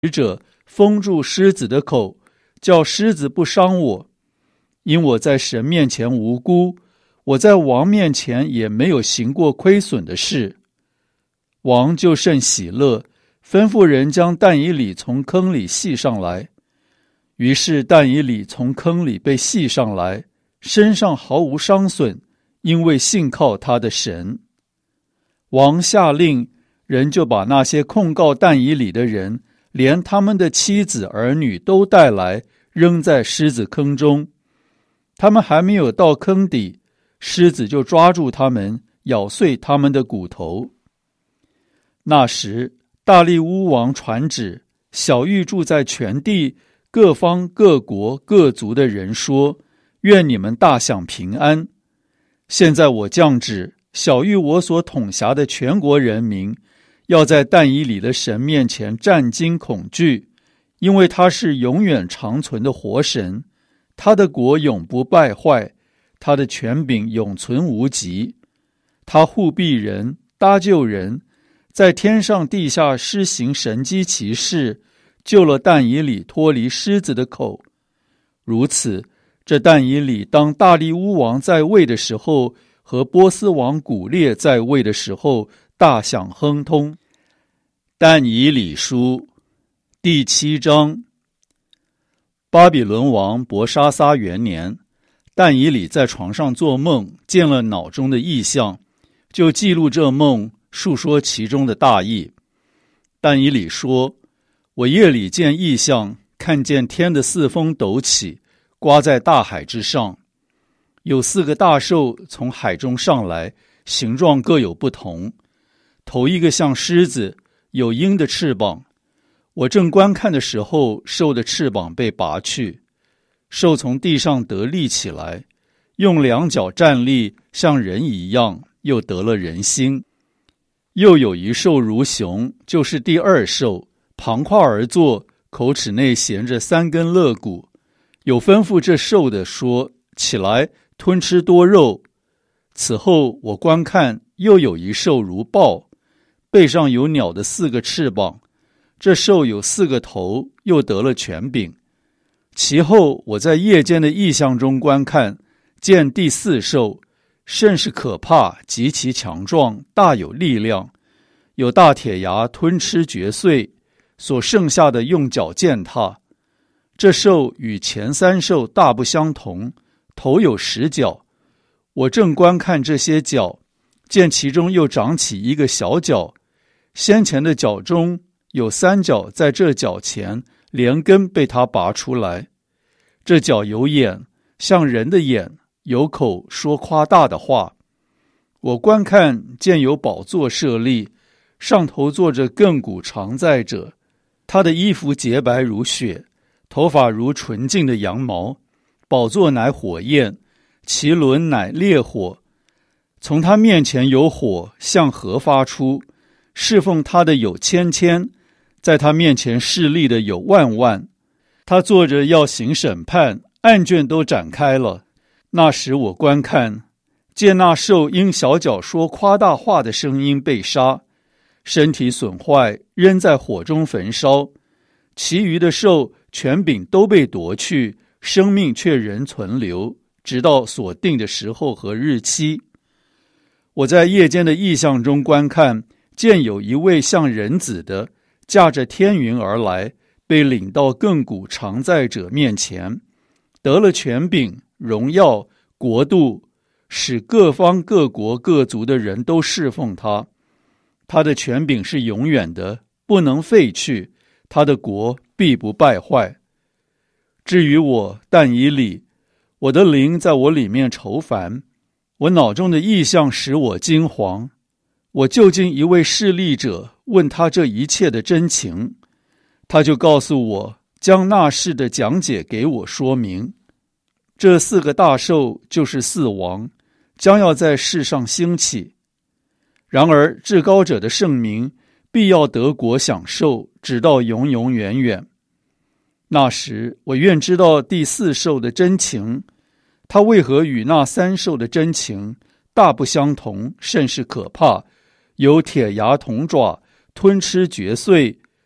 使者封住狮子的口，叫狮子不伤我。因我在神面前无辜，我在王面前也没有行过亏损的事。王就甚喜乐，吩咐人将但以理从坑里系上来。于是但以理从坑里被系上来，身上毫无伤损，因为信靠他的神。王下令，人就把那些控告但以理的人，连他们的妻子儿女都带来，扔在狮子坑中。他们还没有到坑底，狮子就抓住他们，咬碎他们的骨头。那时大利乌王传旨，晓谕住在全地各方各国各族的人说，愿你们大享平安。现在我降旨，晓谕我所统辖的全国人民，要在但以理的神面前战惊恐惧，因为他是永远长存的活神，他的国永不败坏，他的权柄永存无极。他护庇人，搭救人，在天上地下施行神迹奇事，救了但以理脱离狮子的口。如此，这但以理当大利乌王在位的时候，和波斯王古列在位的时候，大享亨通。但以理书第7章。巴比伦王伯沙撒元年，但以理在床上做梦，见了脑中的异象，就记录这梦，述说其中的大意。但以理说，我夜里见异象，看见天的四风陡起，刮在大海之上，有4个大兽从海中上来，形状各有不同。头一个像狮子，有鹰的翅膀。我正观看的时候，兽的翅膀被拔去，兽从地上得立起来，用2脚站立，像人一样，又得了人心。又有一兽如熊，就是第2兽，旁跨而坐，口齿内衔着3根肋骨。有吩咐这兽的说，起来吞吃多肉。此后我观看，又有一兽如豹，背上有鸟的4个翅膀，这兽有4个头，又得了权柄。其后我在夜间的异象中观看，见第4兽，甚是可怕，极其强壮，大有力量，有大铁牙吞吃嚼碎，所剩下的用脚践踏。这兽与前3兽大不相同，头有10角。我正观看这些角，见其中又长起一个小角，先前的角中有3角在这角前，连根被它拔出来。这角有眼，像人的眼，有口，说夸大的话。我观看，见有宝座设立，上头坐着亘古常在者，他的衣服洁白如雪，头发如纯净的羊毛。宝座乃火焰，其轮乃烈火。从他面前有火向河发出，侍奉他的有千千，在他面前侍立的有万万。他坐着要行审判，案卷都展开了。那时我观看，见那兽因小脚说夸大话的声音被杀，身体损坏，扔在火中焚烧。其余的兽权柄都被夺去，生命却仍存留，直到所定的时候和日期。我在夜间的异象中观看，见有一位像人子的，驾着天云而来，被领到亘古常在者面前，得了权柄、荣耀、国度，使各方各国各族的人都侍奉他。他的权柄是永远的，不能废去，他的国必不败坏。至于我但以理，我的灵在我里面愁烦，我脑中的异象使我惊惶。我就近一位侍立者，问他这一切的真情，他就告诉我，将那事的讲解给我说明。这4个大兽就是4王，将要在世上兴起。然而至高者的圣名必要得国享受，直到永永远远。那时我愿知道第4兽的真情，它为何与那3兽的真情大不相同，甚是可怕，有铁牙铜爪，吞吃嚼碎，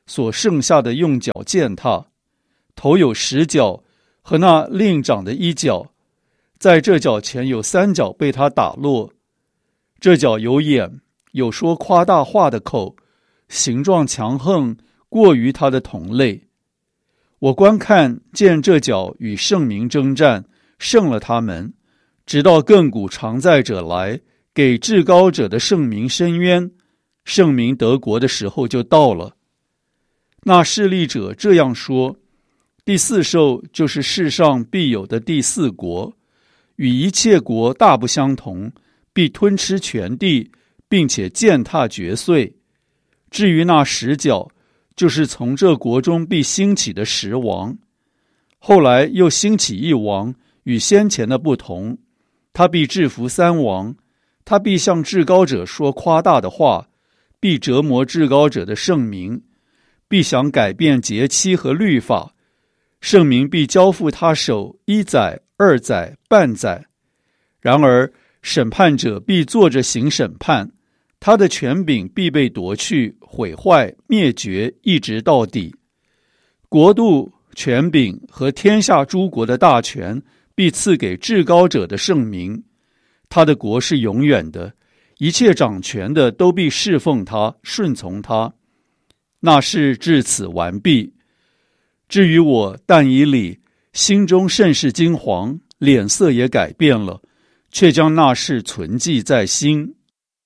所剩下的用脚践踏，头有10角和那另长的1角，在这角前有3角被他打落。这角有眼，有说夸大话的口，形状强横，过于他的同类。我观看见这角与圣民征战，胜了他们，直到亘古常在者来，给至高者的圣民伸冤，圣民得国的时候就到了。那势利者这样说：第4兽就是世上必有的第4国，与一切国大不相同，必吞吃全地，并且践踏嚼碎。至于那10角，就是从这国中必兴起的10王。后来又兴起1王，与先前的不同，他必制服3王，他必向至高者说夸大的话，必折磨至高者的圣民，必想改变节期和律法，圣民必交付他手1载、2载、半载。然而审判者必坐着行审判，他的权柄必被夺去、毁坏、灭绝，一直到底。国度、权柄和天下诸国的大权必赐给至高者的圣民，他的国是永远的，一切掌权的都必侍奉他、顺从他。那事至此完毕。至于我但以理，心中甚是惊惶，脸色也改变了，却将那事存记在心。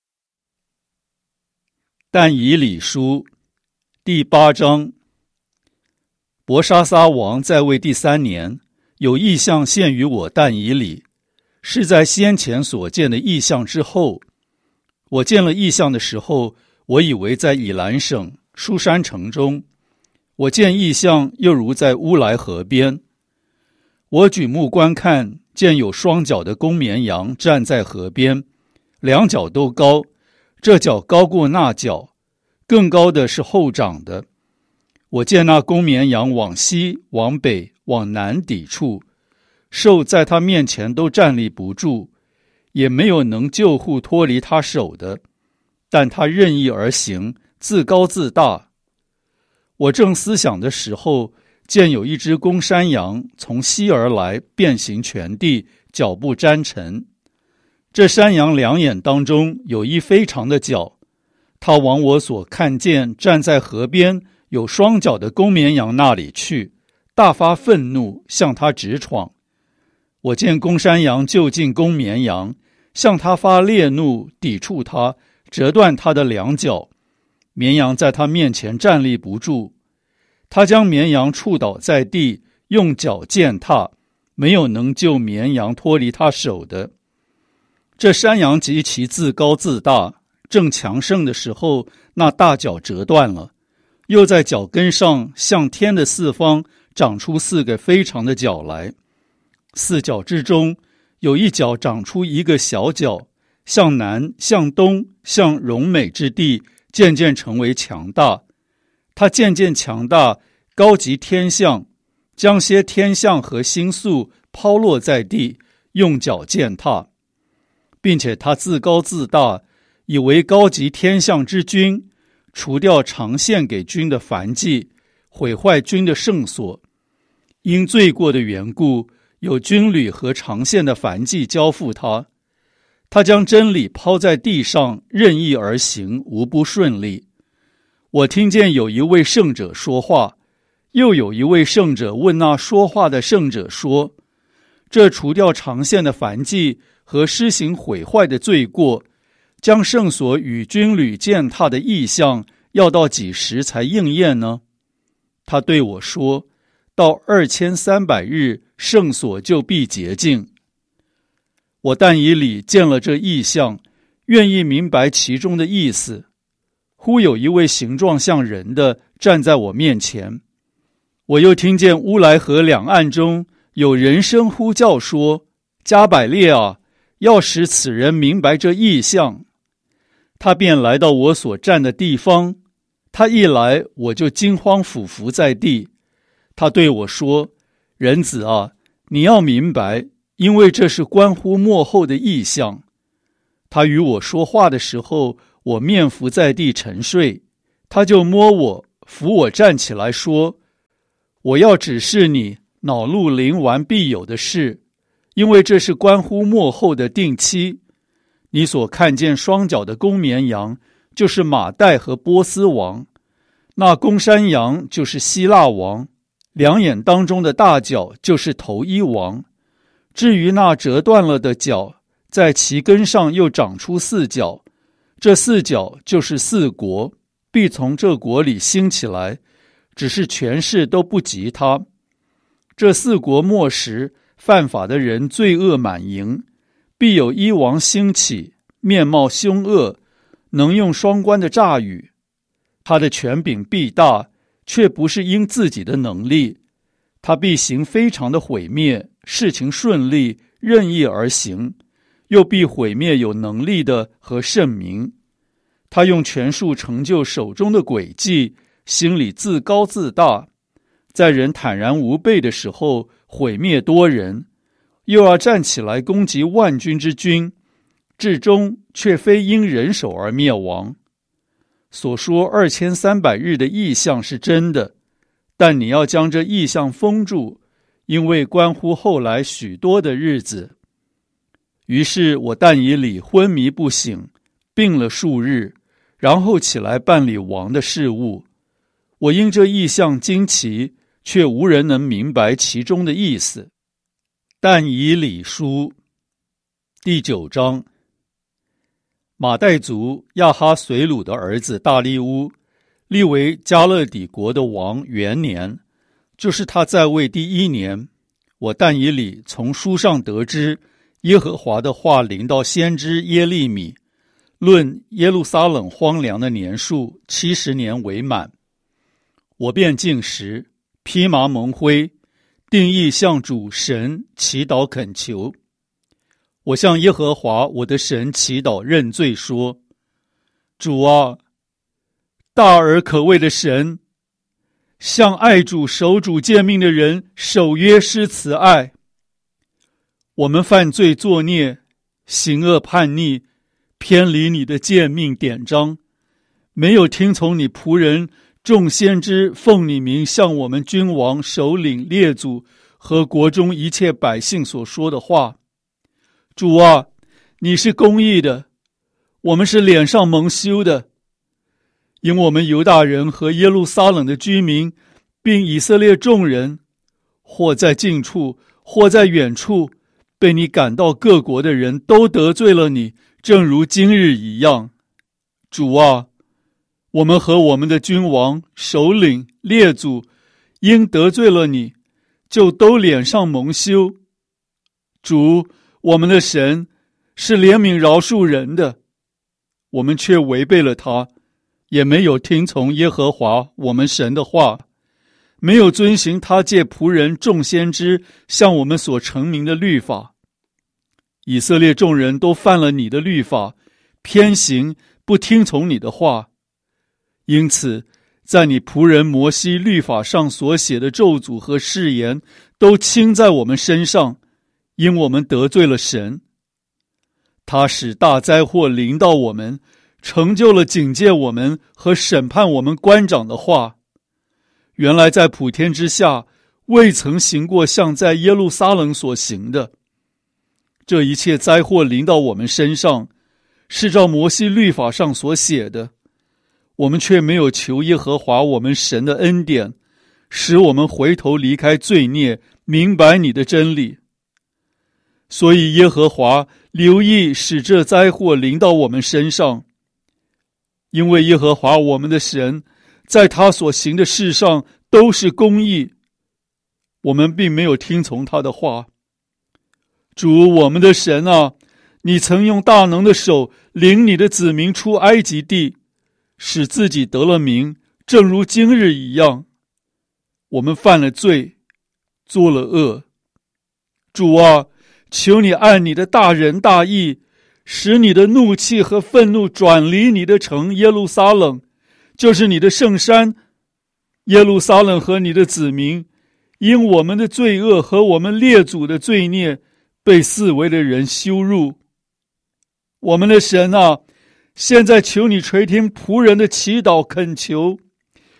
但以理书第8章。伯沙撒王在位第3年，有异象现于我但以理，是在先前所见的异象之后。我见了异象的时候，我以为在以兰省书珊城中，我见异象又如在乌来河边。我举目观看，见有双脚的公绵羊站在河边，2脚都高，这脚高过那脚，更高的是后长的。我见那公绵羊往西、往北、往南抵触，兽在他面前都站立不住，也没有能救护脱离他手的，但他任意而行，自高自大。我正思想的时候，见有一只公山羊从西而来，遍行全地，脚步沾尘。这山羊2眼当中有一非常的角，它往我所看见站在河边有双脚的公绵羊那里去，大发愤怒，向他直闯。我见公山羊就近公绵羊，向他发烈怒，抵触他，折断他的2脚。绵羊在他面前站立不住，他将绵羊触倒在地，用脚践踏，没有能救绵羊脱离他手的。这山羊极其自高自大，正强盛的时候，那大脚折断了，又在脚跟上向天的4方长出4个非常的角来。4角之中有一角长出一个小角，向南、向东、向荣美之地，渐渐成为强大。它渐渐强大，高及天象，将些天象和星宿抛落在地，用脚践踏，并且他自高自大，以为高级天象之君，除掉常献给君的燔祭，毁坏君的圣所。因罪过的缘故，有军旅和常献的燔祭交付他。他将真理抛在地上，任意而行，无不顺利。我听见有一位圣者说话，又有一位圣者问那说话的圣者说：这除掉常献的燔祭和施行毁坏的罪过，将圣所与军旅践踏的异象，要到几时才应验呢？他对我说：到2300日，圣所就必洁净。我但以理见了这异象，愿意明白其中的意思。忽有一位形状像人的站在我面前，我又听见乌来河两岸中有人声呼叫说：加百列啊，要使此人明白这异象。他便来到我所站的地方，他一来，我就惊慌俯伏在地。他对我说：人子啊，你要明白，因为这是关乎末后的异象。他与我说话的时候，我面伏在地沉睡，他就摸我， 扶我站起来说，我要指示你恼怒临完必有的事，因为这是关乎末后的定期。你所看见双脚的公绵羊，就是马代和波斯王，那公山羊就是希腊王，两眼当中的大角就是头一王。至于那折断了的角，在其根上又长出四角，这四角就是四国，必从这国里兴起来，只是权势都不及他。这四国末时，犯法的人罪恶满盈，必有一王兴起，面貌凶恶，能用双关的诈语。他的权柄必大，却不是因自己的能力。他必行非常的毁灭，事情顺利，任意而行，又必毁灭有能力的和圣民。他用权术成就手中的诡计，心里自高自大，在人坦然无备的时候毁灭多人，又要站起来攻击万军之君，至终却非因人手而灭亡。所说2300日的异象是真的，但你要将这异象封住，因为关乎后来许多的日子。于是我但以理昏迷不醒，病了数日，然后起来办理王的事务。我因这异象惊奇，却无人能明白其中的意思。但以理书第9章。马代族亚哈随鲁的儿子大利乌，立为加勒底国的王元年，就是他在位第1年。我但以理从书上得知，耶和华的话临到先知耶利米，论耶路撒冷荒凉的年数70年为满。我便进食，披麻蒙灰，定义向主神祈祷恳求。我向耶和华我的神祈祷认罪说，主啊，大而可畏的神，向爱主守主诫命的人守约施慈爱。我们犯罪作孽，行恶叛逆，偏离你的诫命典章，没有听从你仆人众先知奉你名向我们君王首领列祖和国中一切百姓所说的话。主啊，你是公义的，我们是脸上蒙羞的，因我们犹大人和耶路撒冷的居民，并以色列众人，或在近处，或在远处，被你赶到各国的人都得罪了你，正如今日一样。主啊，我们和我们的君王、首领、列祖，因得罪了你，就都脸上蒙羞。主，我们的神是怜悯饶恕人的，我们却违背了他，也没有听从耶和华我们神的话，没有遵行他借仆人众先知向我们所成名的律法。以色列众人都犯了你的律法，偏行不听从你的话，因此在你仆人摩西律法上所写的咒诅和誓言都倾在我们身上，因我们得罪了神。他使大灾祸临到我们，成就了警戒我们和审判我们官长的话。原来在普天之下，未曾行过像在耶路撒冷所行的。这一切灾祸临到我们身上，是照摩西律法上所写的，我们却没有求耶和华我们神的恩典，使我们回头离开罪孽，明白你的真理。所以耶和华留意使这灾祸临到我们身上，因为耶和华我们的神在他所行的事上都是公义，我们并没有听从他的话。主我们的神啊，你曾用大能的手领你的子民出埃及地，使自己得了名，正如今日一样。我们犯了罪，做了恶。主啊，求你按你的大仁大义，使你的怒气和愤怒转离你的城耶路撒冷，就是你的圣山。耶路撒冷和你的子民，因我们的罪恶和我们列祖的罪孽，被四围的人羞辱。我们的神啊，现在求你垂听仆人的祈祷恳求，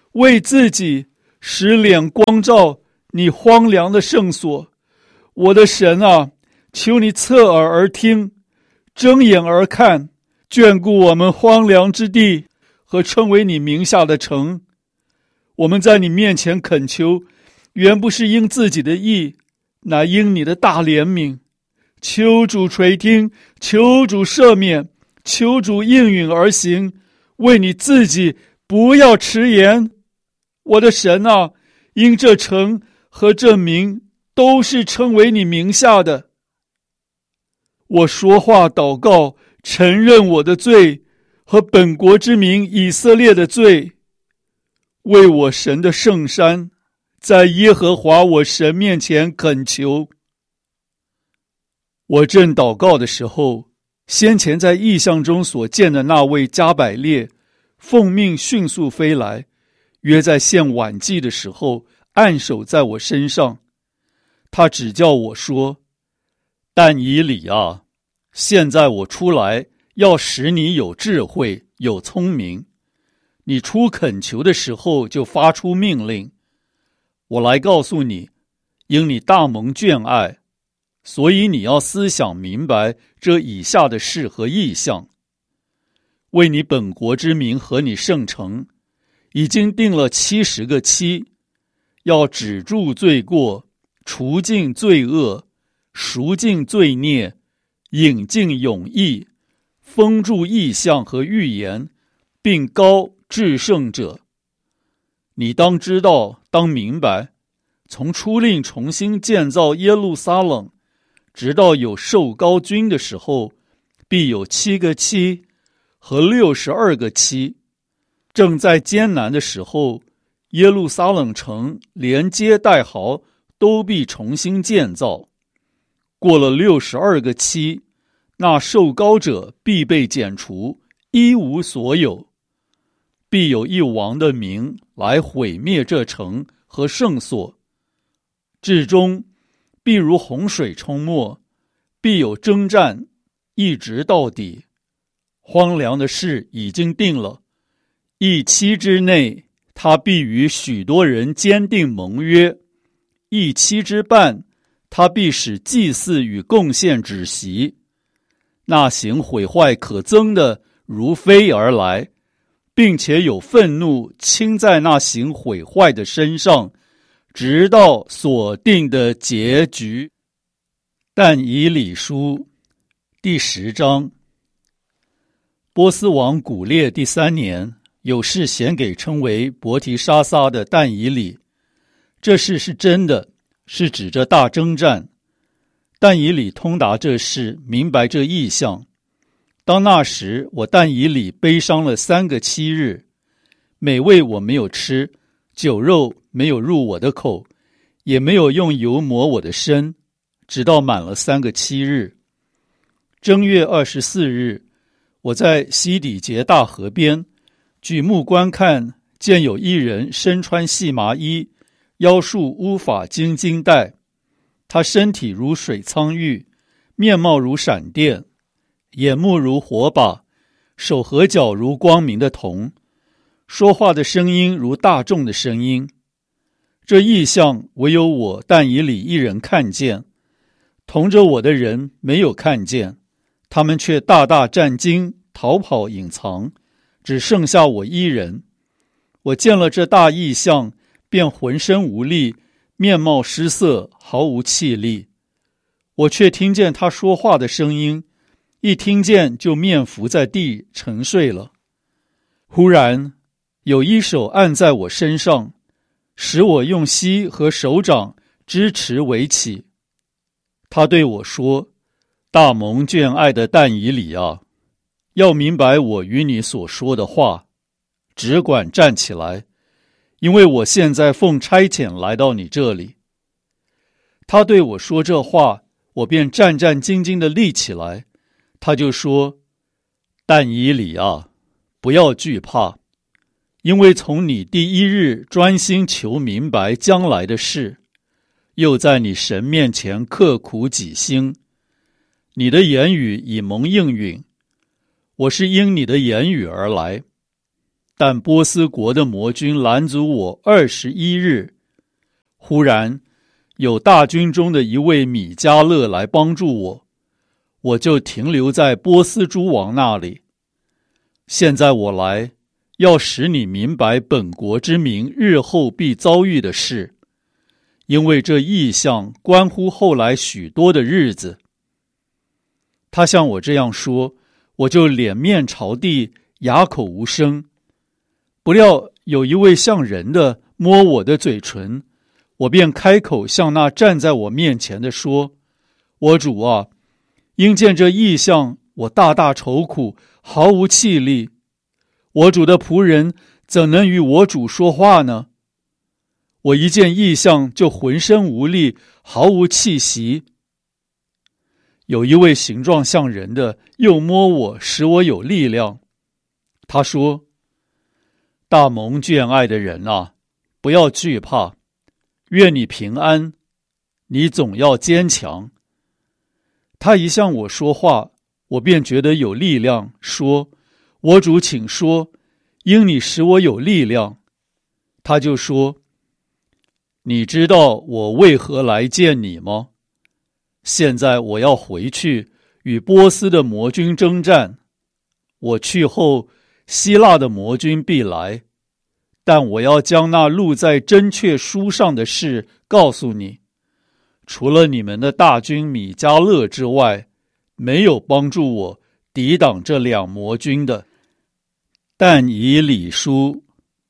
为自己使脸光照你荒凉的圣所。我的神啊，求你侧耳而听，睁眼而看，眷顾我们荒凉之地和称为你名下的城。我们在你面前恳求，原不是因自己的义，乃因你的大怜悯。求主垂听，求主赦免，求主应允而行，为你自己不要迟延。我的神啊，因这城和这名都是称为你名下的。我说话祷告，承认我的罪和本国之民以色列的罪，为我神的圣山，在耶和华我神面前恳求。我正祷告的时候，先前在异象中所见的那位加百列奉命迅速飞来，约在献晚祭的时候按手在我身上。他指教我说：但以理啊，现在我出来要使你有智慧有聪明，你出恳求的时候就发出命令。我来告诉你，因你大蒙眷爱，所以你要思想明白这以下的事和意象。为你本国之民和你圣城，已经定了70个期，要止住罪过，除尽罪恶，赎尽罪孽，引进永义，封住异象和预言，并膏至圣者。你当知道，当明白，从出令重新建造耶路撒冷，直到有受膏君的时候，必有7个期和62个期。正在艰难的时候，耶路撒冷城连街带壕都必重新建造。过了62个期，那受膏者必被剪除，一无所有。必有一王的名来毁灭这城和圣所，至终必如洪水冲没，必有征战，一直到底。荒凉的事已经定了，1期之内，他必与许多人坚定盟约；1期之半，他必使祭祀与贡献止息。那行毁坏可憎的如飞而来，并且有愤怒倾在那行毁坏的身上，直到所定的结局。但以理书第10章。波斯王古列第3年，有事显给称为伯提沙撒的但以理。这事是真的，是指着大征战。但以理通达这事，明白这意象。当那时，我但以理悲伤了3个7日，美味我没有吃，酒肉没有入我的口，也没有用油抹我的身，直到满了3个7日。正月24日，我在西底结大河边，举目观看，见有一人身穿细麻衣，腰束乌法金金带，他身体如水苍玉，面貌如闪电，眼目如火把，手和脚如光明的铜，说话的声音如大众的声音。这异象唯有我但以理一人看见，同着我的人没有看见，他们却大大战惊，逃跑隐藏，只剩下我一人。我见了这大异象，便浑身无力，面貌失色，毫无气力。我却听见他说话的声音，一听见就面伏在地沉睡了。忽然有一手按在我身上，使我用膝和手掌支持围起。他对我说：大蒙眷爱的但以理啊，要明白我与你所说的话，只管站起来，因为我现在奉差遣来到你这里。他对我说这话，我便战战兢兢地立起来。他就说：但以理啊，不要惧怕，因为从你第1日专心求明白将来的事，又在你神面前刻苦己心，你的言语已蒙应允。我是因你的言语而来。 但波斯国的魔军拦阻我21日。忽然有大军中的一位米迦勒来帮助我，我就停留在波斯诸王那里。现在我来，要使你明白本国之民日后必遭遇的事，因为这异象关乎后来许多的日子。他向我这样说，我就脸面朝地，哑口无声。不料有一位像人的摸我的嘴唇，我便开口向那站在我面前的说：我主啊，因见这异象，我大大愁苦，毫无气力。我主的仆人怎能与我主说话呢？我一见异象就浑身无力，毫无气息。有一位形状像人的又摸我，使我有力量。他说：大蒙眷爱的人啊，不要惧怕，愿你平安，你总要坚强。他一向我说话，我便觉得有力量，说：我主请说，因你使我有力量。他就说：你知道我为何来见你吗？现在我要回去与波斯的魔军征战，我去后，希腊的魔军必来，但我要将那录在真确书上的事告诉你。除了你们的大军米迦勒之外，没有帮助我抵挡这两魔军的。但以理书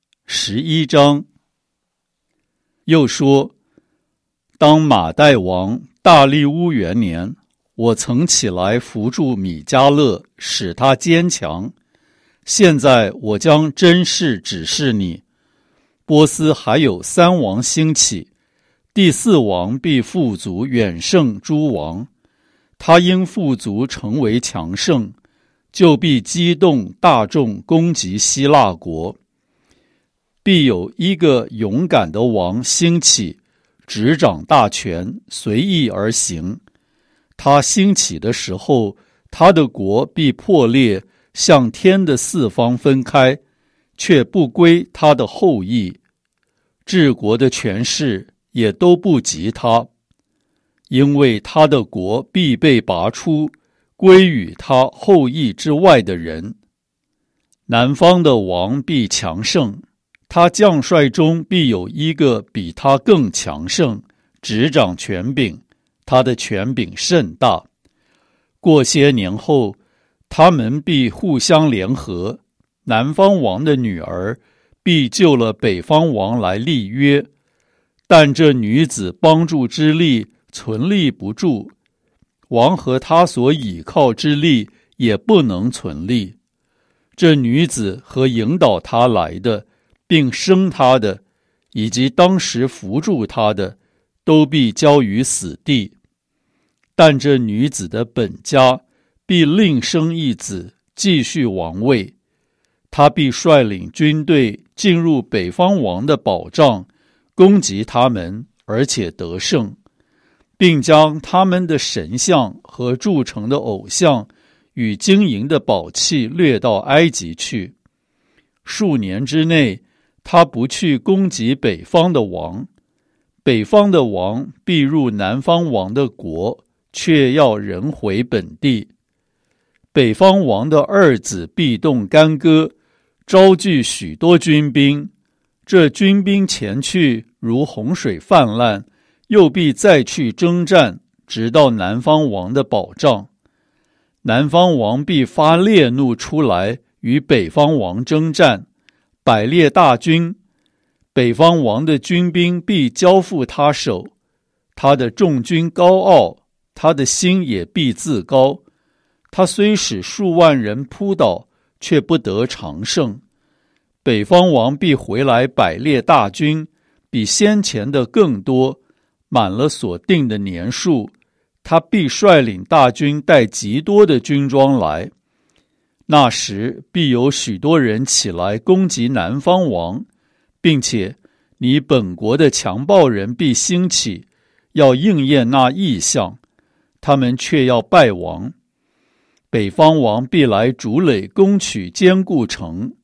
11章。又说，当马代王大利乌元年，我曾起来扶助米迦勒，使他坚强。现在我将真事指示你，波斯还有3王兴起，第4王必富足远胜诸王。他因富足成为强盛，就必激动大众攻击希腊国。必有一个勇敢的王兴起，执掌大权，随意而行。他兴起的时候，他的国必破裂，向天的4方分开，却不归他的后裔。治国的权势也都不及他，因为他的国必被拔出，归于他后裔之外的人。南方的王必强盛，他将帅中必有一个比他更强盛，执掌权柄，他的权柄甚大。过些年后，他们必互相联合，南方王的女儿必救了北方王来立约，但这女子帮助之力存立不住，王和他所倚靠之力也不能存立。这女子和引导他来的，并生他的，以及当时扶助他的，都必交于死地。但这女子的本家必另生一子，继续王位。他必率领军队进入北方王的保障，攻击他们，而且得胜，并将他们的神像和铸成的偶像与金银的宝器掠到埃及去。数年之内，他不去攻击北方的王，北方的王必入南方王的国，却要人回本地。北方王的儿子必动干戈，招聚许多军兵，这军兵前去如洪水泛滥，又必再去征战，直到南方王的保障。南方王必发烈怒出来，与北方王征战，摆列大军。北方王的军兵必交付他手，他的众军高傲，他的心也必自高。他虽使数万人扑倒，却不得长胜。北方王必回来摆列大军，比先前的更多，满了所定的年数。他必率领大军带极多的军装来。那时必有许多人起来攻击南方王，并且你本国的强暴人必兴起，要应验那异象，他们却要败亡。北方王必来筑垒攻取坚固城，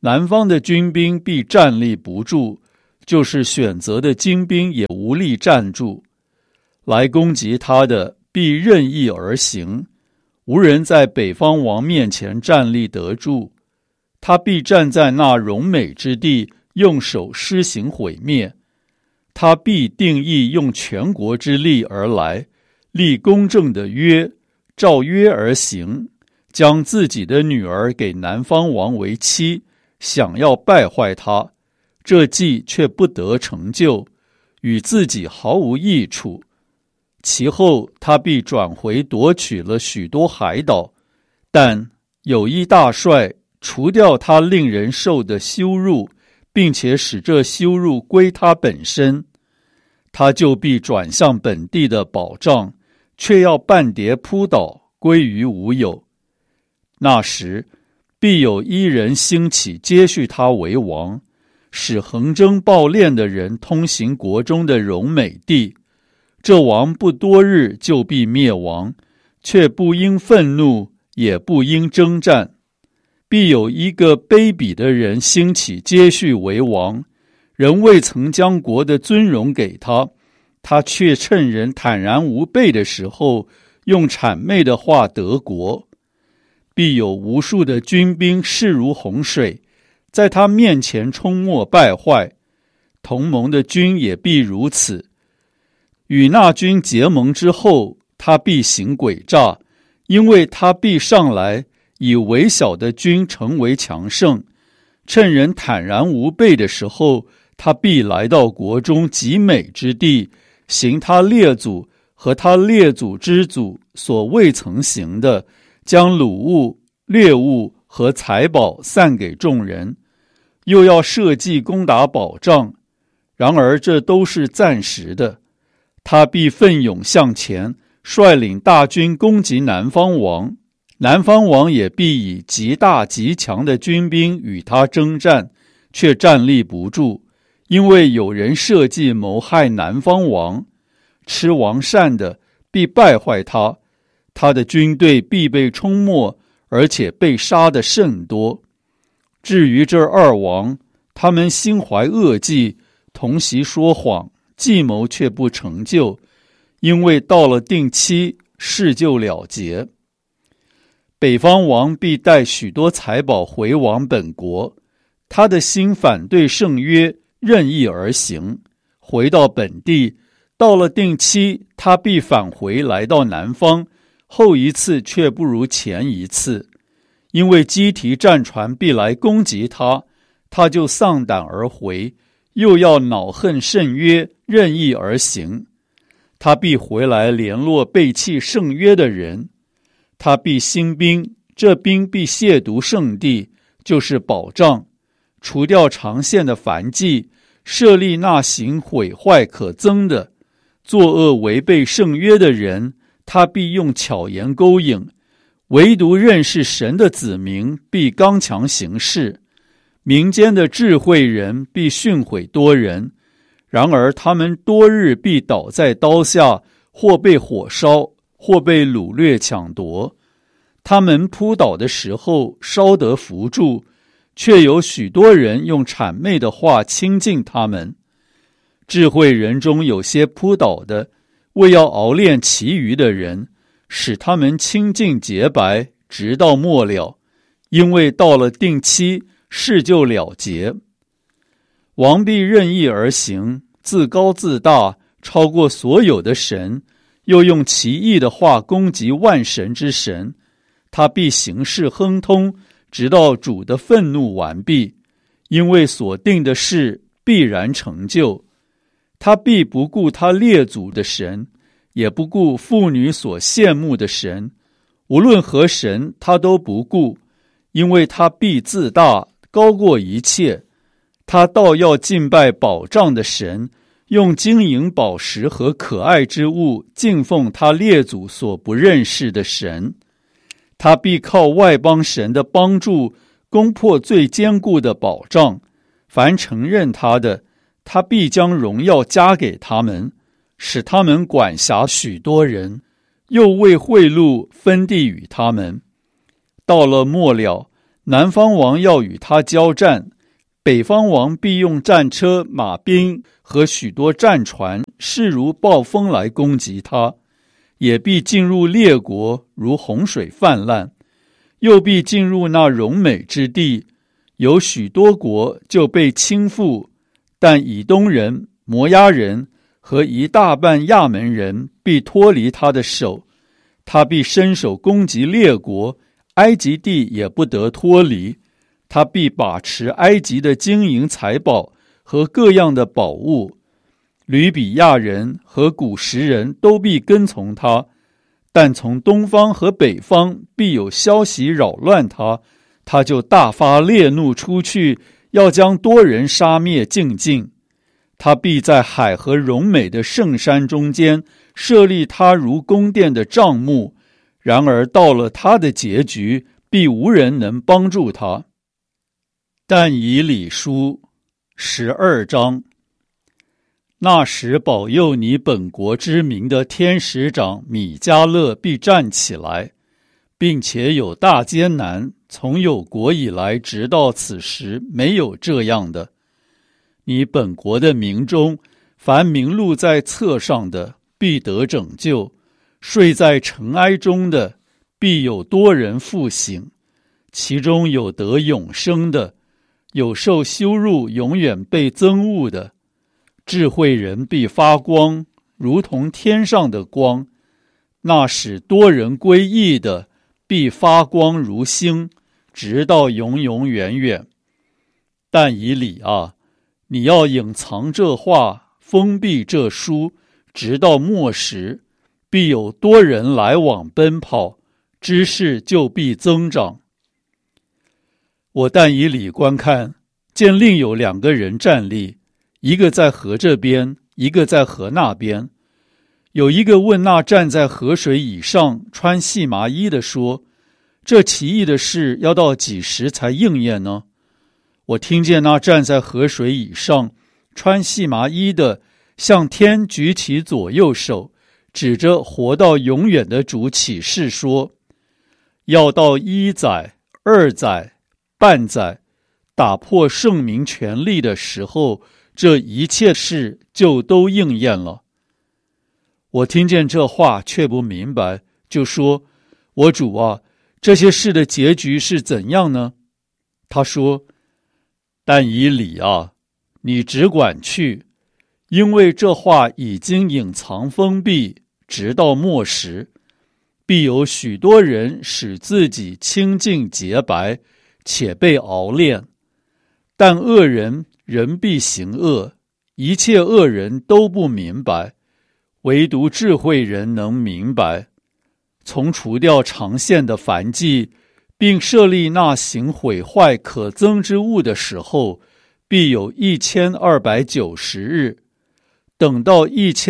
南方的军兵必站立不住，就是选择的精兵也无力站住。来攻击他的必任意而行，无人在北方王面前站立得住。他必站在那荣美之地，用手施行毁灭。他必定义用全国之力而来，立公正的约，照约而行，将自己的女儿给南方王为妻，想要败坏他，这计却不得成就，与自己毫无益处。其后他必转回夺取了许多海岛，但有一大帅除掉他令人受的羞辱，并且使这羞辱归他本身，他就必转向本地的保障，却要半跌扑倒，归于无有。那时必有一人兴起接续他为王，使横征暴敛的人通行国中的荣美地。这王不多日就必灭亡，却不应愤怒，也不应征战。必有一个卑鄙的人兴起接续为王，人未曾将国的尊荣给他，他却趁人坦然无备的时候，用谄媚的话得国。必有无数的军兵势如洪水，在他面前冲没败坏，同盟的军也必如此。与那军结盟之后，他必行诡诈，因为他必上来，以微小的军成为强盛。趁人坦然无备的时候，他必来到国中极美之地，行他列祖和他列祖之祖所未曾行的，将掳物、掠物和财宝散给众人，又要设计攻打保障。然而这都是暂时的。他必奋勇向前，率领大军攻击南方王，南方王也必以极大极强的军兵与他征战，却站立不住，因为有人设计谋害南方王。吃王膳的必败坏他，他的军队必被冲没，而且被杀的甚多。至于这二王，他们心怀恶计，同席说谎，计谋却不成就，因为到了定期，事就了结。北方王必带许多财宝回往本国，他的心反对圣约，任意而行，回到本地。到了定期，他必返回来到南方，后一次却不如前一次，因为基提战船必来攻击他，他就丧胆而回，又要恼恨圣约，任意而行。他必回来联络背弃圣约的人，他必兴兵，这兵必亵渎圣地，就是保障，除掉长线的燔祭，设立那行毁坏可憎的，作恶违背圣约的人，他必用巧言勾引，唯独认识神的子民必刚强行事。民间的智慧人必训诲多人，然而他们多日必倒在刀下，或被火烧，或被掳掠抢夺。他们扑倒的时候稍得扶住，却有许多人用谄媚的话亲近他们。智慧人中有些扑倒的，为要熬炼其余的人，使他们清净洁白，直到末了，因为到了定期，事就了结。王必任意而行，自高自大，超过所有的神，又用奇异的话攻击万神之神。他必行事亨通，直到主的愤怒完毕，因为所定的事必然成就。他必不顾他列祖的神，也不顾妇女所羡慕的神，无论何神他都不顾，因为他必自大，高过一切。他倒要敬拜保障的神，用金银宝石和可爱之物敬奉他列祖所不认识的神。他必靠外邦神的帮助，攻破最坚固的保障。凡承认他的，他必将荣耀加给他们，使他们管辖许多人，又为贿赂分地与他们。到了末了， 南方王要与他交战，北方王必用战车、马兵和许多战船，势如暴风来攻击他，也必进入列国，如洪水泛滥，又必进入那荣美之地，有许多国就被倾覆，但以东人、摩押人和一大半亚门人必脱离他的手，他必伸手攻击列国，埃及地也不得脱离，他必把持埃及的金银财宝和各样的宝物，吕比亚人和古实人都必跟从他，但从东方和北方必有消息扰乱他，他就大发烈怒出去，要将多人杀灭尽尽。他必在海和荣美的圣山中间设立他如宫殿的帐幕，然而到了他的结局，必无人能帮助他。但以理书12章。那时保佑你本国之名的天使长米迦勒必站起来，并且有大艰难，从有国以来直到此时没有这样的。你本国的民中，凡名录在册上的，必得拯救；睡在尘埃中的，必有多人复醒。其中有得永生的，有受羞辱永远被憎恶的。智慧人必发光，如同天上的光；那使多人归义的，必发光如星，直到永永远远。但以理啊，你要隐藏这话，封闭这书，直到末时，必有多人来往奔跑，知识就必增长。我但以理观看，见另有2个人站立，一个在河这边，一个在河那边。有一个问那站在河水以上穿细麻衣的说，这奇异的事要到几时才应验呢？我听见那站在河水以上穿细麻衣的向天举起左右手，指着活到永远的主起誓说，要到1载、2载、半载，打破圣民权力的时候，这一切事就都应验了。我听见这话却不明白，就说，我主啊，这些事的结局是怎样呢？他说，但以理啊，你只管去，因为这话已经隐藏封闭，直到末时，必有许多人使自己清净洁白，且被熬炼。但恶人仍必行恶，一切恶人都不明白，唯独智慧人能明白。从除掉长线的燔祭，并设立那行毁坏可憎之物的时候，必有1290日。等到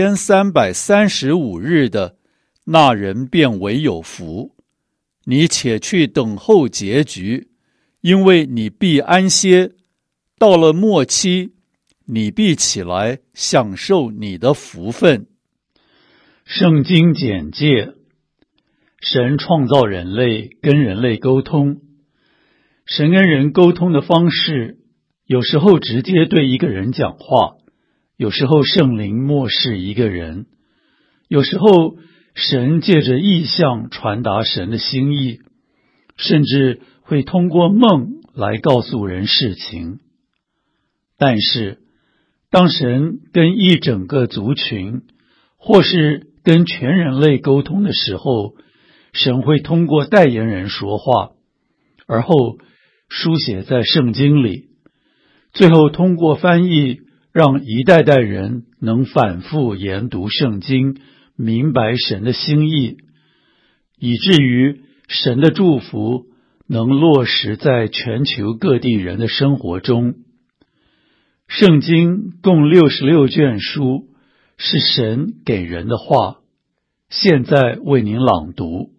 1335日的，那人便为有福。你且去等候结局，因为你必安歇。到了末期，你必起来享受你的福分。圣经简介：神创造人类，跟人类沟通。神跟人沟通的方式，有时候直接对一个人讲话，有时候圣灵默示一个人，有时候神借着异象传达神的心意，甚至会通过梦来告诉人事情。但是，当神跟一整个族群，或是跟全人类沟通的时候，神会通过代言人说话，而后书写在圣经里，最后通过翻译，让一代代人能反复研读圣经，明白神的心意，以至于神的祝福能落实在全球各地人的生活中。圣经共66卷书，是神给人的话。现在为您朗读。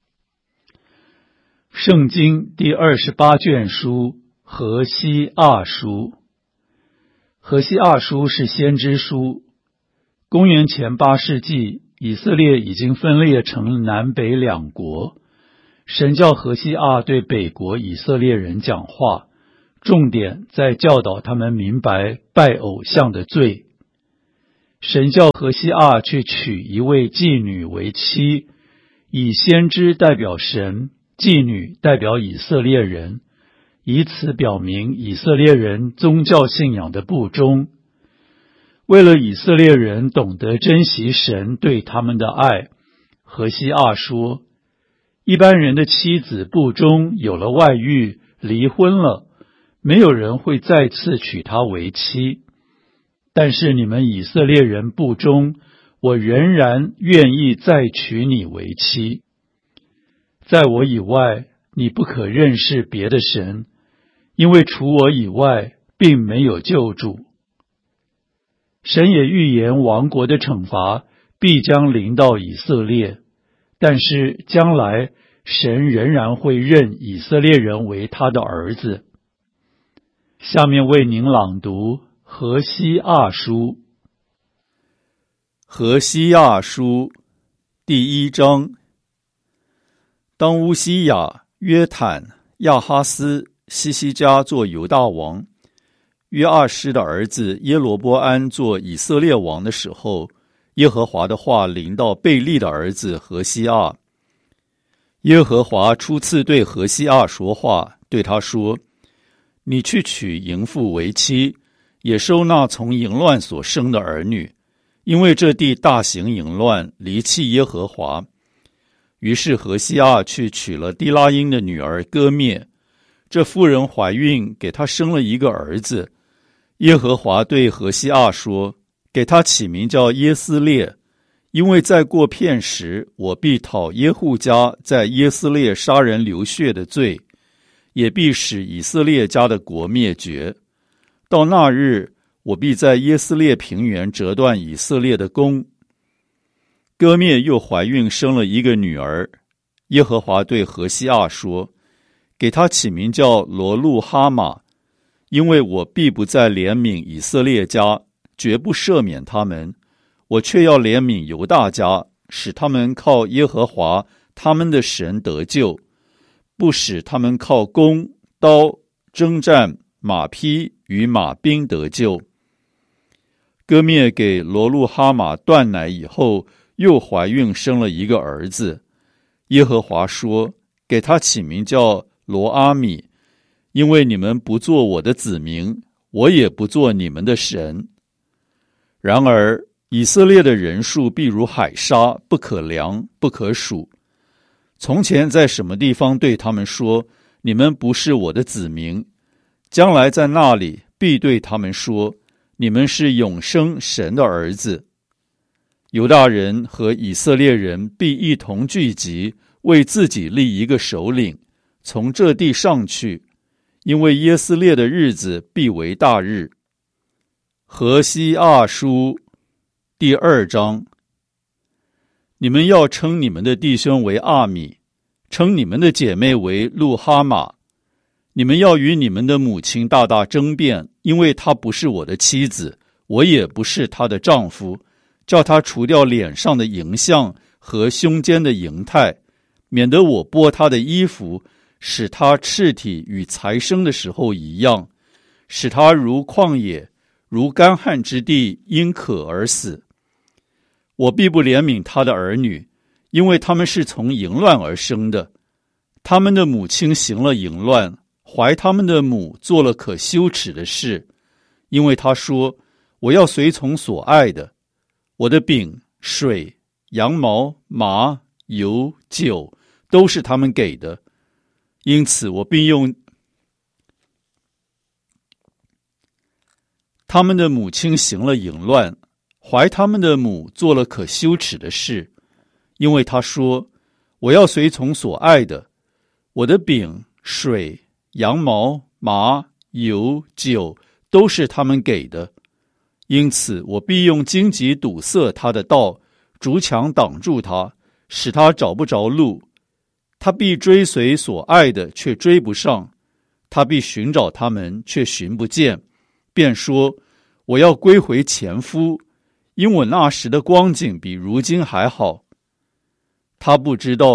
圣经第28卷书，何西阿书。何西阿书是先知书。公元前8世纪，以色列已经分裂成南北2国， 神叫何西阿对北国以色列人讲话，重点在教导他们明白拜偶像的罪。神叫何西阿去娶一位妓女为妻，以先知代表神，妓女代表以色列人，以此表明以色列人宗教信仰的不忠。为了以色列人懂得珍惜神对他们的爱，何西阿说，一般人的妻子不忠，有了外遇，离婚了，没有人会再次娶她为妻。但是你们以色列人不忠，我仍然愿意再娶你为妻。在我以外，你不可认识别的神，因为除我以外，并没有救主。神也预言亡国的惩罚必将临到以色列，但是将来神仍然会认以色列人为他的儿子。下面为您朗读何西阿书。 何西阿书第1章。当乌西雅、约坦、亚哈斯、西西家做犹大王，约阿施的儿子耶罗波安做以色列王的时候，耶和华的话临到贝利的儿子何西阿。耶和华初次对何西阿说话，对他说，你去娶淫妇为妻，也收纳从淫乱所生的儿女，因为这地大行淫乱，离弃耶和华。于是何西阿去娶了低拉因的女儿歌灭，这妇人怀孕，给他生了一个儿子。耶和华对何西阿说，给他起名叫耶斯列，因为再过片时，我必讨耶户家在耶斯列杀人流血的罪，也必使以色列家的国灭绝。到那日，我必在耶斯列平原折断以色列的弓。歌灭又怀孕生了一个女儿。耶和华对何西阿说，给他起名叫罗路哈玛，因为我必不再怜悯以色列家，绝不赦免他们，我却要怜悯犹大家，使他们靠耶和华他们的神得救，不使他们靠弓、刀、征战、马匹与马兵得救。歌灭给罗路哈玛断奶以后，又怀孕生了一个儿子。耶和华说，给他起名叫罗阿米，因为你们不做我的子民，我也不做你们的神。然而以色列的人数必如海沙，不可量，不可数。从前在什么地方对他们说，你们不是我的子民，将来在那里必对他们说，你们是永生神的儿子。犹大人和以色列人必一同聚集，为自己立一个首领，从这地上去，因为耶斯列的日子必为大日。何西阿书第2章。你们要称你们的弟兄为阿米，称你们的姐妹为路哈玛。你们要与你们的母亲大大争辩，因为她不是我的妻子，我也不是她的丈夫，叫她除掉脸上的淫像和胸间的淫态，免得我剥她的衣服，使她赤体与才生的时候一样，使她如旷野，如干旱之地，因渴而死。我必不怜悯她的儿女，因为他们是从淫乱而生的。他们的母亲行了淫乱，怀他们的母做了可羞耻的事，因为他说，我要随从所爱的，我的饼、水、羊毛、麻、油、酒都是他们给的，因此我必用他们的母亲行了淫乱，怀他们的母做了可羞耻的事，因为他说，我要随从所爱的，我的饼、水、羊毛、麻、油、酒都是他们给的，因此我必用荆棘堵塞他的道，竹墙挡住他，使他找不着路。他必追随所爱的，却追不上；他必寻找他们，却寻不见。便说，我要归回前夫，因我那时的光景比如今还好。他不知道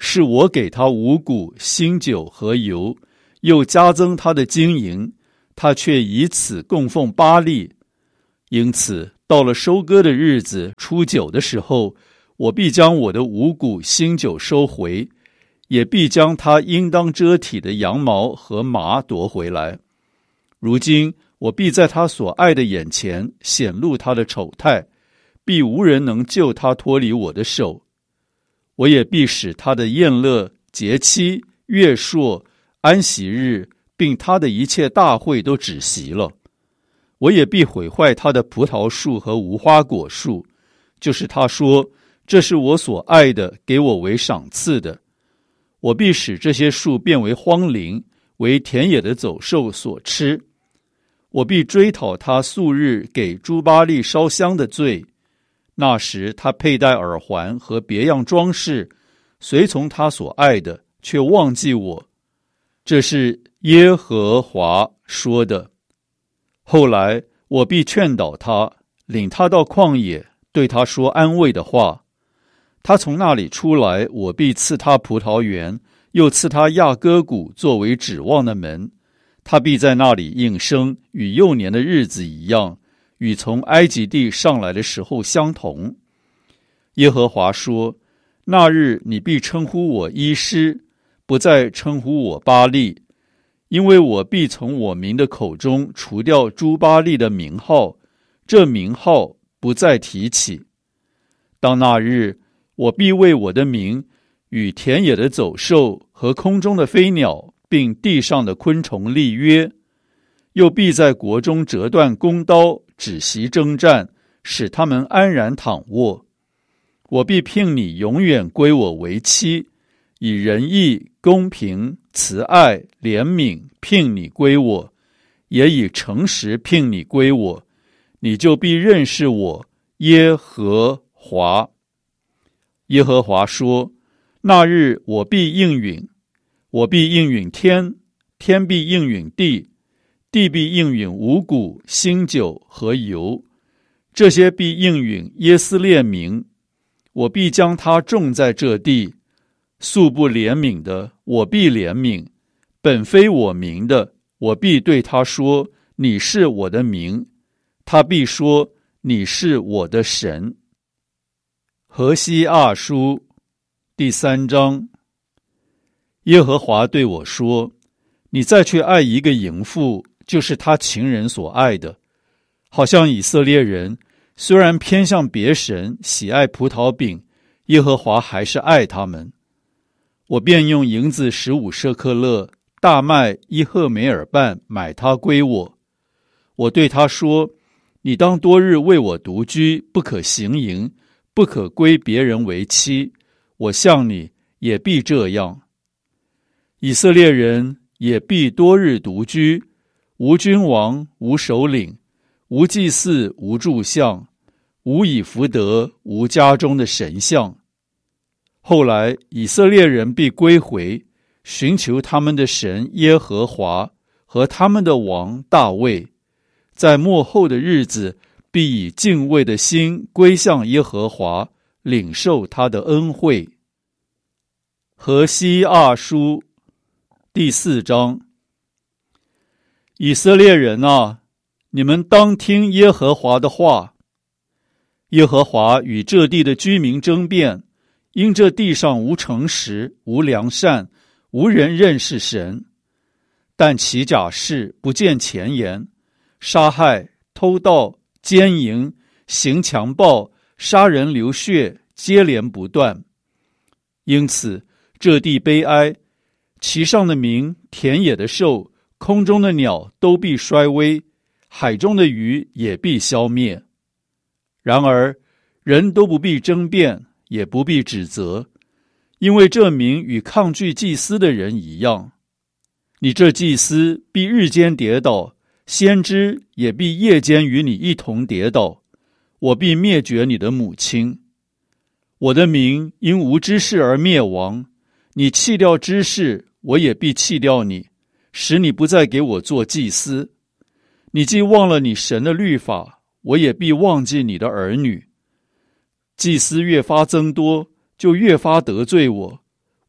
是我给他五谷、新酒和油，又加增他的金银，他却以此供奉巴力。因此到了收割的日子，初9的时候，我必将我的五谷、新酒收回，也必将他应当遮体的羊毛和麻夺回来。如今我必在他所爱的眼前显露他的丑态，必无人能救他脱离我的手。我也必使他的宴乐、节期、月朔、安息日，并他的一切大会都止息了。我也必毁坏他的葡萄树和无花果树，就是他说，这是我所爱的，给我为赏赐的。我必使这些树变为荒林，为田野的走兽所吃。我必追讨他素日给诸巴力烧香的罪。那时他佩戴耳环和别样装饰，随从他所爱的，却忘记我。这是耶和华说的。后来我必劝导他，领他到旷野，对他说安慰的话。他从那里出来，我必赐他葡萄园，又赐他亚割谷作为指望的门。他必在那里应声，与幼年的日子一样，与从埃及地上来的时候相同。耶和华说，那日你必称呼我医师，不再称呼我巴力，因为我必从我民的口中除掉诸巴力的名号，这名号不再提起。当那日，我必为我的名与田野的走兽和空中的飞鸟并地上的昆虫立约，又必在国中折断弓刀，止息征战，使他们安然躺卧。我必聘你永远归我为妻，以仁义、公平、慈爱、怜悯聘你归我，也以诚实聘你归我，你就必认识我耶和华。耶和华说，那日我必应允，我必应允天，天必应允地，地必应允五谷、新酒和油，这些必应允耶斯列民。我必将他种在这地，素不怜悯的，我必怜悯；本非我民的，我必对他说，你是我的民。他必说，你是我的神。何西阿书第3章。耶和华对我说，你再去爱一个淫妇，就是他情人所爱的。好像以色列人虽然偏向别神，喜爱葡萄饼，耶和华还是爱他们。我便用银子15舍克勒，大麦1赫梅尔半买他归我。我对他说，你当多日为我独居，不可行淫，不可归别人为妻。我向你也必这样。以色列人也必多日独居，无君王，无首领，无祭祀，无柱像，无以福德，无家中的神像。后来以色列人必归回，寻求他们的神耶和华和他们的王大卫，在末后的日子必以敬畏的心归向耶和华，领受他的恩惠。何西阿书第4章。以色列人啊，你们当听耶和华的话。耶和华与这地的居民争辩，因这地上无诚实，无良善，无人认识神。但其假事不见前言，杀害、偷盗、奸淫、行强暴、杀人流血，接连不断。因此这地悲哀，其上的民、田野的兽、空中的鸟都必衰微，海中的鱼也必消灭。然而人都不必争辩，也不必指责，因为这民与抗拒祭司的人一样。你这祭司必日间跌倒，先知也必夜间与你一同跌倒。我必灭绝你的母亲。我的民因无知识而灭亡，你弃掉知识，我也必弃掉你，使你不再给我做祭司。你既忘了你神的律法，我也必忘记你的儿女。祭司越发增多，就越发得罪我。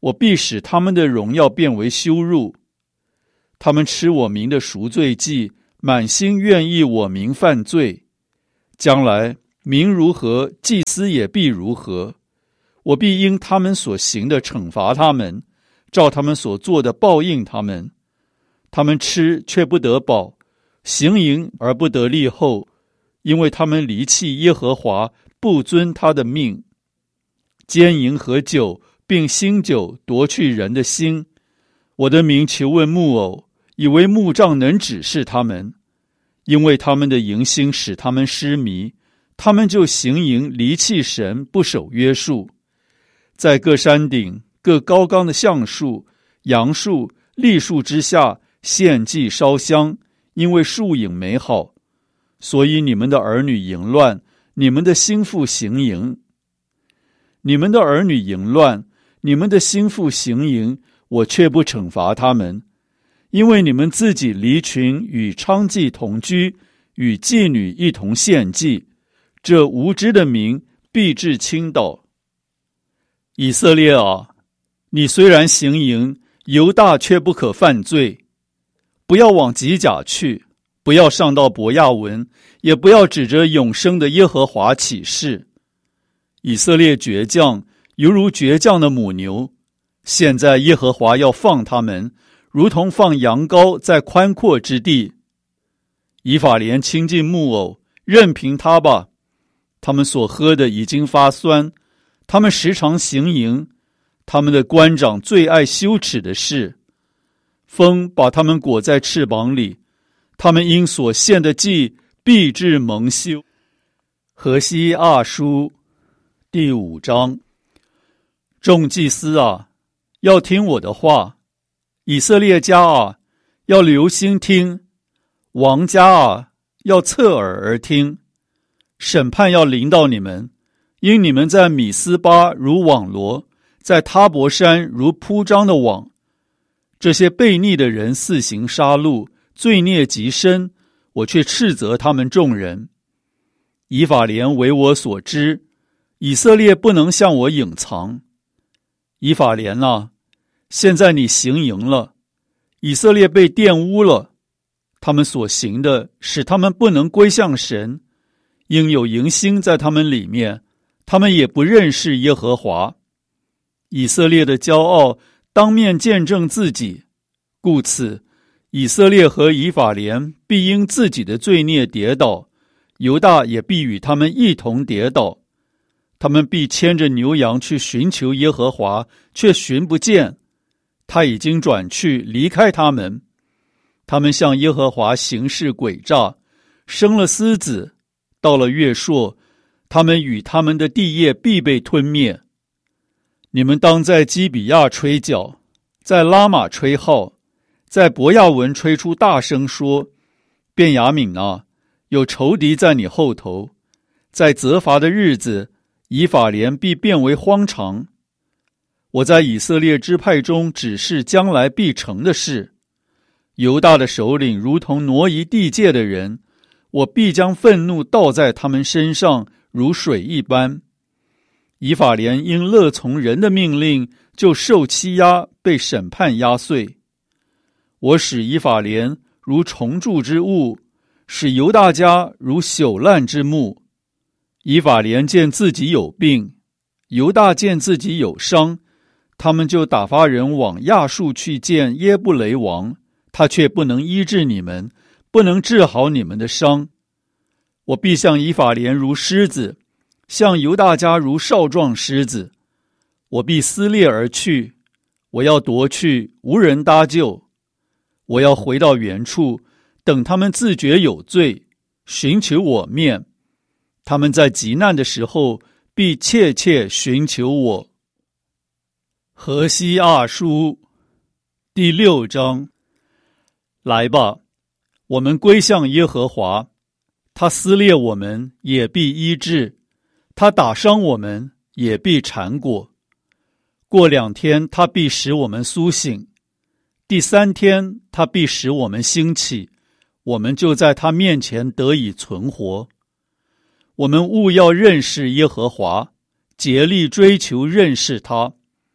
我必使他们的荣耀变为羞辱。他们吃我民的赎罪祭，满心愿意我民犯罪。将来民如何，祭司也必如何。我必因他们所行的惩罚他们，照他们所做的报应他们。他们吃却不得饱，行淫而不得立后，因为他们离弃耶和华，不遵他的命。奸淫和酒并新酒夺去人的心。我的民求问木偶，以为木杖能指示他们，因为他们的淫心使他们失迷，他们就行淫，离弃神，不守约束。在各山顶、各高冈的橡树、杨树、栗树之下献祭烧香，因为树影美好。所以你们的儿女淫乱，你们的心腹行淫。你们的儿女淫乱，你们的心腹行淫，我却不惩罚他们，因为你们自己离群与娼妓同居，与妓女一同献祭，这无知的民必致倾倒。以色列啊，你虽然行淫，犹大却不可犯罪。不要往吉甲去，不要上到伯亚文，也不要指着永生的耶和华起誓。以色列倔强，犹如倔强的母牛。现在耶和华要放他们，如同放羊羔在宽阔之地。以法莲亲近木偶，任凭他吧。他们所喝的已经发酸，他们时常行淫，他们的官长最爱羞耻的事。风把他们裹在翅膀里，他们因所献的祭必致蒙羞。何西阿书第5章。众祭司啊，要听我的话；以色列家啊，要留心听；王家啊，要侧耳而听。审判要临到你们，因你们在米斯巴如网罗，在他伯山如铺张的网。这些悖逆的人肆行杀戮，罪孽极深，我却斥责他们众人。以法莲为我所知，以色列不能向我隐藏。以法莲啊，现在你行淫了，以色列被玷污了，他们所行的使他们不能归向神，因有淫心在他们里面，他们也不认识耶和华。以色列的骄傲当面见证自己，故此以色列和以法莲必因自己的罪孽跌倒，犹大也必与他们一同跌倒。他们必牵着牛羊去寻求耶和华，却寻不见，他已经转去离开他们。他们向耶和华行事诡诈，生了狮子，到了月朔，他们与他们的地业必被吞灭。你们当在基比亚吹角，在拉玛吹号，在伯亚文吹出大声说：便雅悯啊，有仇敌在你后头。在责罚的日子，以法莲必变为荒场。我在以色列支派中指示将来必成的事。犹大的首领如同挪移地界的人，我必将愤怒倒在他们身上，如水一般。以法莲因乐从人的命令，就受欺压，被审判压碎。我使以法莲如虫蛀之物，使犹大家如朽烂之木。以法莲见自己有病，犹大见自己有伤，他们就打发人往亚述去见耶布雷王，他却不能医治你们，不能治好你们的伤。我必向以法莲如狮子，向犹大家如少壮狮子。我必撕裂而去，我要夺去，无人搭救。我要回到原处，等他们自觉有罪，寻求我面。他们在极难的时候，必切切寻求我。何西阿书第6章。来吧，我们归向耶和华，他撕裂我们，也必医治；他打伤我们，也必缠裹。过2天，他必使我们苏醒；第3天，他必使我们兴起，我们就在他面前得以存活。我们务要认识耶和华，竭力追求认识他。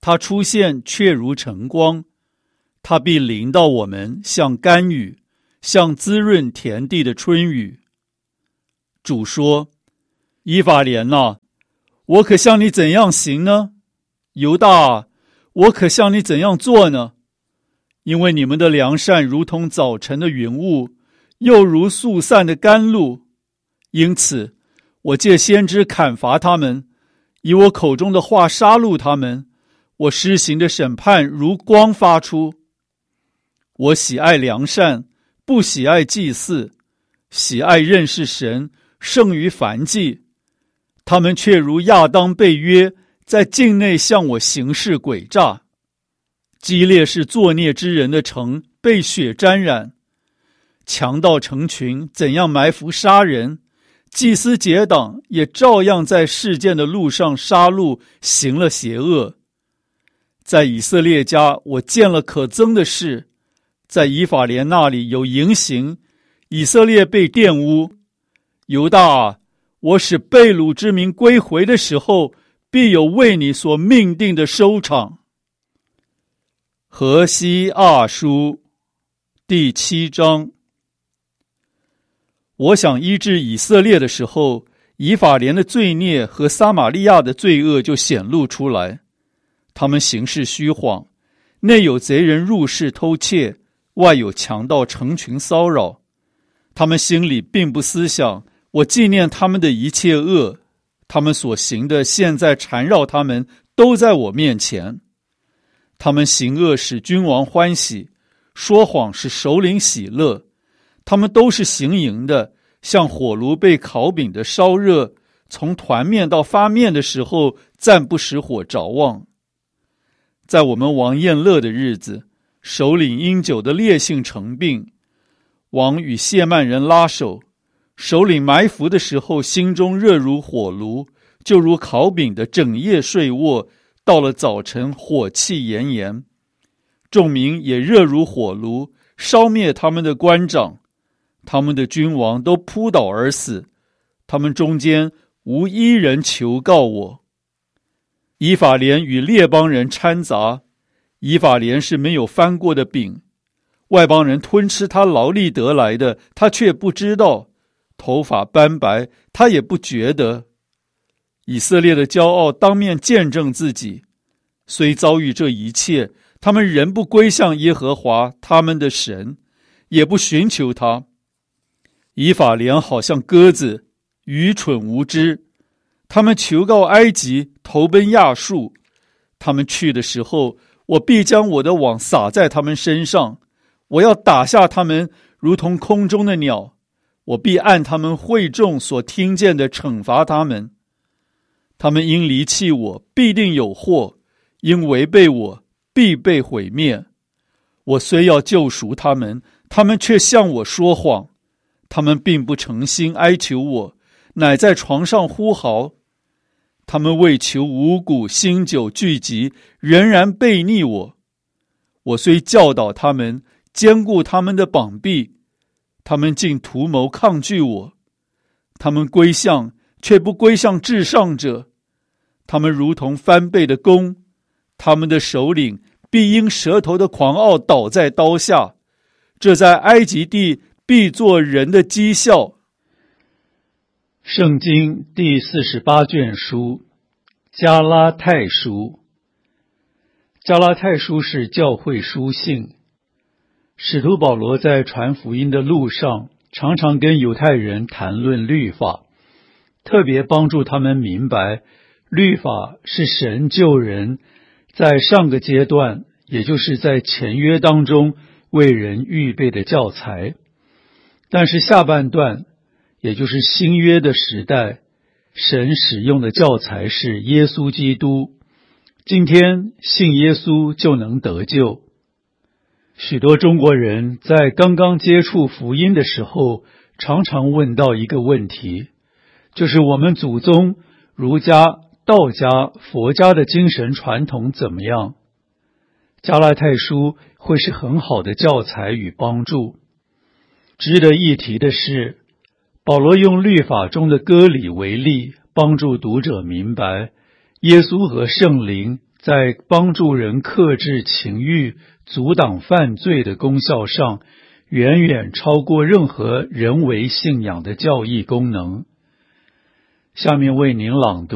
他出现却如晨光，他必临到我们，像甘雨，像滋润田地的春雨。主说：以法莲哪，我可向你怎样行呢？犹大啊，我可向你怎样做呢？因为你们的良善如同早晨的云雾，又如速散的甘露，因此我借先知砍伐他们，以我口中的话杀戮他们，我施行的审判如光发出。我喜爱良善，不喜爱祭祀，喜爱认识神，胜于燔祭。他们却如亚当被约，在境内向我行事诡诈。基列是作孽之人的城，被血沾染。强盗成群，怎样埋伏杀人？祭司结党也照样在事件的路上杀戮，行了邪恶。在以色列家，我见了可憎的事，在以法莲那里有淫行，以色列被玷污。犹大啊，我使被掳之民归回的时候，必有为你所命定的收场。何西阿书第7章。我想医治以色列的时候，以法莲的罪孽和撒玛利亚的罪恶就显露出来。他们行事虚谎，内有贼人入室偷窃，外有强盗成群骚扰。他们心里并不思想，我纪念他们的一切恶，他们所行的现在缠绕他们，都在我面前。他们行恶使君王欢喜，说谎使首领喜乐。他们都是行淫的，像火炉被烤饼的烧热，从团面到发面的时候，暂不使火着旺。在我们王宴乐的日子，首领因酒的烈性成病，王与谢曼人拉手，首领埋伏的时候，心中热如火炉，就如烤饼的整夜睡卧，到了早晨火气炎炎。众民也热如火炉，烧灭他们的官长，他们的君王都扑倒而死，他们中间无一人求告我。以法莲与列邦人掺杂，以法莲是没有翻过的饼，外邦人吞吃他劳力得来的，他却不知道，头发斑白，他也不觉得。以色列的骄傲当面见证自己，虽遭遇这一切，他们仍不归向耶和华他们的神，也不寻求他。以法莲好像鸽子，愚蠢无知，他们求告埃及，投奔亚述。他们去的时候，我必将我的网撒在他们身上，我要打下他们，如同空中的鸟。我必按他们会众所听见的惩罚他们。他们因离弃我，必定有祸；因违背我，必被毁灭。我虽要救赎他们，他们却向我说谎。他们并不诚心哀求我，乃在床上呼号。他们为求五谷新酒聚集，仍然背逆我。我虽教导他们，坚固他们的膀臂，他们竟图谋抗拒我。他们归向，却不归向至上者。他们如同翻倍的弓，他们的首领必因舌头的狂傲倒在刀下。这在埃及地必作人的讥笑。圣经第48卷书，加拉太书。加拉太书是教会书信。使徒保罗在传福音的路上，常常跟犹太人谈论律法，特别帮助他们明白，律法是神救人在上个阶段，也就是在前约当中为人预备的教材。但是下半段，也就是新约的时代，神使用的教材是耶稣基督。今天信耶稣就能得救。许多中国人在刚刚接触福音的时候，常常问到一个问题，就是我们祖宗儒家、道家、佛家的精神传统怎么样？加拉太书会是很好的教材与帮助。值得一提的是，保罗用律法中的割礼为例，帮助读者明白耶稣和圣灵在帮助人克制情欲、阻挡犯罪的功效上，远远超过任何人为信仰的教义功能。下面为您朗读